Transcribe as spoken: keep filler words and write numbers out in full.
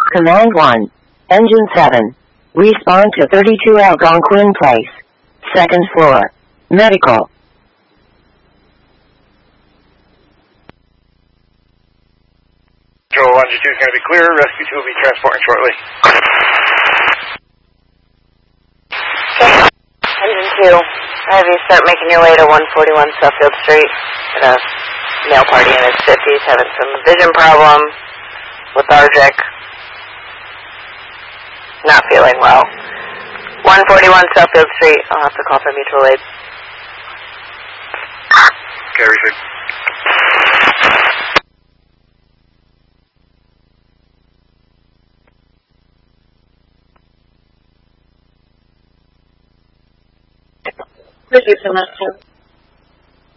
Command one. Engine seven. Respond to thirty-two Algonquin Place. Second floor. Medical. Control longitude is going to be clear. Rescue two will be transporting shortly. Okay. Engine two. I have you start making your way to one forty-one Suffield Street. Got a male party in his fifties having some vision problem. Lethargic. Not feeling well. one forty-one Suffield Street. I'll have to call for mutual aid. Okay, receive. Thank you so much, Tim.